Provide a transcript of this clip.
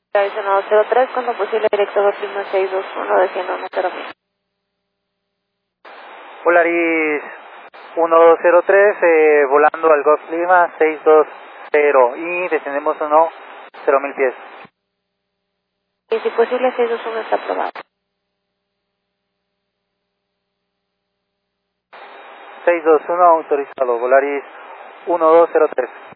Polaris 1203, cuando posible directo Golf Lima 621, desciendo 10.000. Polaris 1203, volando al Golf Lima 620 y descendemos 10.000 pies. Y si posible 621 está aprobado. 621 autorizado, Volaris 1203.